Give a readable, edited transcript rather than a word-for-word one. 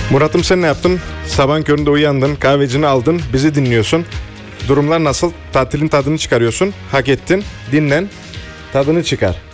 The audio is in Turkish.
Murat'ım sen ne yaptın? Sabahın köründe uyandın, kahvecini aldın, bizi dinliyorsun. Durumlar nasıl? Tatilin tadını çıkarıyorsun. Hak ettin. Dinlen. Tadını çıkar.